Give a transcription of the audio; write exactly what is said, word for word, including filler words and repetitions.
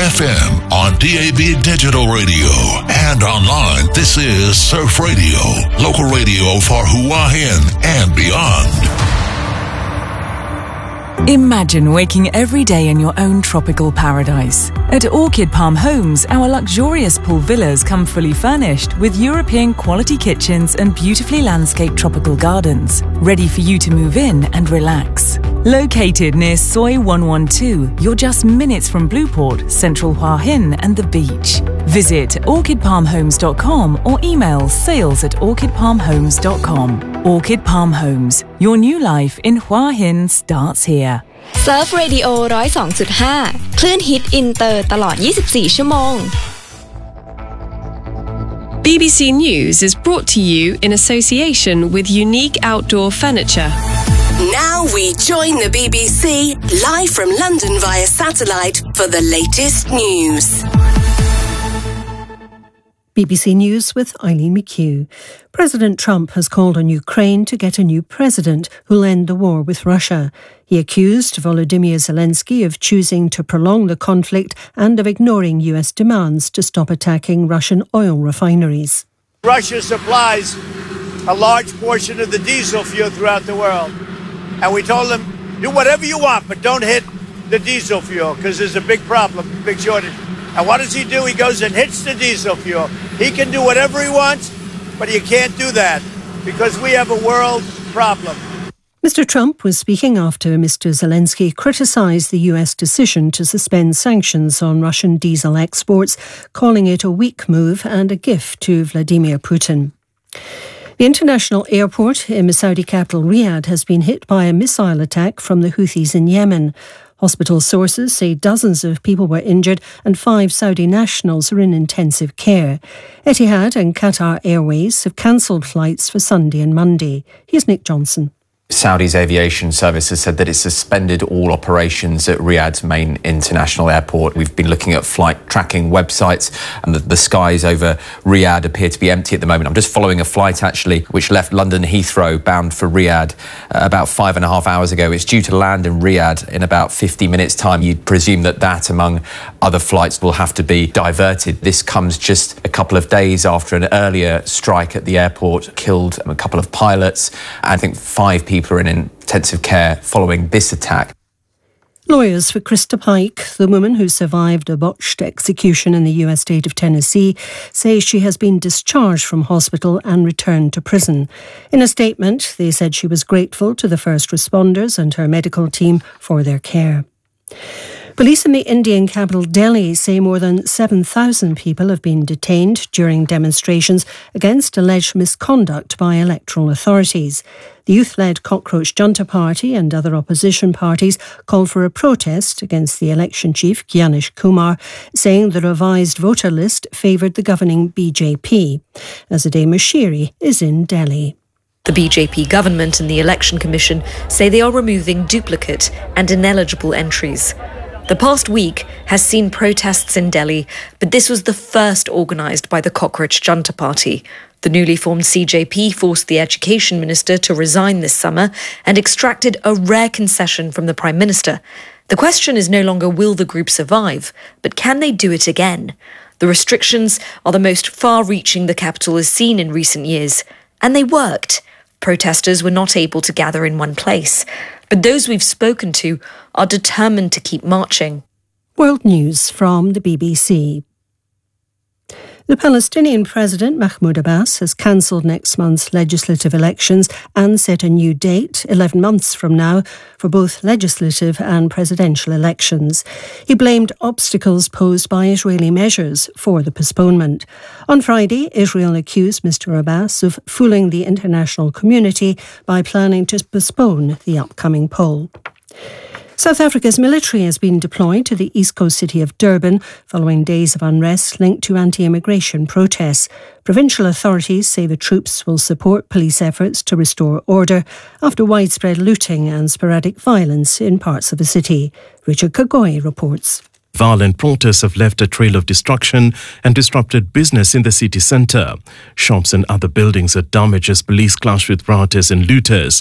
F M, on D A B Digital Radio, and online. This is Surf Radio, local radio for Hua Hin and beyond. Imagine waking every day in your own tropical paradise. At Orchid Palm Homes, our luxurious pool villas come fully furnished with European quality kitchens and beautifully landscaped tropical gardens, ready for you to move in and relax. Located near Soi one twelve, you're just minutes from Blueport, Central Hua Hin and the beach. Visit orchid palm homes dot com or email sales at orchid palm homes dot com. Orchid Palm Homes, your new life in Hua Hin starts here. Surf Radio หนึ่งศูนย์สองจุดห้า คลื่นฮิตอินเตอร์ตลอดยี่สิบสี่ชั่วโมง B B C News is brought to you in association with Unique Outdoor Furniture. Now we join the B B C live from London via satellite for the latest news. B B C News with Eileen McHugh. President Trump has called on Ukraine to get a new president who'll end the war with Russia. He accused Volodymyr Zelensky of choosing to prolong the conflict and of ignoring U S demands to stop attacking Russian oil refineries. Russia supplies a large portion of the diesel fuel throughout the world. And we told them, do whatever you want, but don't hit the diesel fuel because there's a big problem, big shortage. And what does he do? He goes and hits the diesel fuel. He can do whatever he wants, but you can't do that because we have a world problem. Mister Trump was speaking after Mister Zelensky criticised the U S decision to suspend sanctions on Russian diesel exports, calling it a weak move and a gift to Vladimir Putin. The international airport in the Saudi capital Riyadh has been hit by a missile attack from the Houthis in Yemen. Hospital sources say dozens of people were injured and five Saudi nationals are in intensive care. Etihad and Qatar Airways have cancelled flights for Sunday and Monday. Here's Nick Johnson. Saudi's aviation service has said that it suspended all operations at Riyadh's main international airport. We've been looking at flight tracking websites and the, the skies over Riyadh appear to be empty at the moment. I'm just following a flight actually which left London Heathrow bound for Riyadh uh, about five and a half hours ago. It's due to land in Riyadh in about fifty minutes time. You'd presume that that among other flights will have to be diverted. This comes just a couple of days after an earlier strike at the airport killed a couple of pilots. I think five people are in intensive care following this attack. Lawyers for Krista Pike, the woman who survived a botched execution in the U S state of Tennessee, say she has been discharged from hospital and returned to prison. In a statement, they said she was grateful to the first responders and her medical team for their care. Police in the Indian capital Delhi say more than seven thousand people have been detained during demonstrations against alleged misconduct by electoral authorities. The youth-led Cockroach Junta Party and other opposition parties called for a protest against the election chief, Gyanish Kumar, saying the revised voter list favoured the governing B J P. Azadeh Mashiri is in Delhi. The B J P government and the Election Commission say they are removing duplicate and ineligible entries. The past week has seen protests in Delhi, but this was the first organised by the Cockroach Junta Party. The newly formed C J P forced the Education Minister to resign this summer and extracted a rare concession from the Prime Minister. The question is no longer will the group survive, but can they do it again? The restrictions are the most far-reaching the capital has seen in recent years, and they worked. Protesters were not able to gather in one place, but those we've spoken to are determined to keep marching. World News from the B B C. The Palestinian President Mahmoud Abbas has cancelled next month's legislative elections and set a new date, eleven months from now, for both legislative and presidential elections. He blamed obstacles posed by Israeli measures for the postponement. On Friday, Israel accused Mister Abbas of fooling the international community by planning to postpone the upcoming poll. South Africa's military has been deployed to the east coast city of Durban following days of unrest linked to anti-immigration protests. Provincial authorities say the troops will support police efforts to restore order after widespread looting and sporadic violence in parts of the city. Richard Kagoy reports. Violent protests have left a trail of destruction and disrupted business in the city centre. Shops and other buildings are damaged as police clashed with rioters and looters.